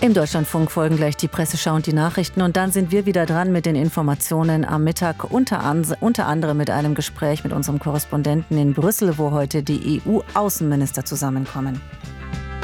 Im Deutschlandfunk folgen gleich die Presseschau und die Nachrichten und dann sind wir wieder dran mit den Informationen am Mittag, unter anderem mit einem Gespräch mit unserem Korrespondenten in Brüssel, wo heute die EU-Außenminister zusammenkommen.